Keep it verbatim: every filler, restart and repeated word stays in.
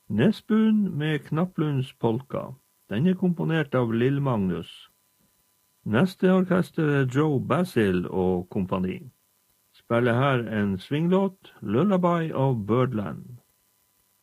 Nesbuen med Knapplunds polka. Den er komponert av Lill Magnus. Neste orkester er Joe Basil og kompani. Spiller her en swinglåt, Lullaby of Birdland.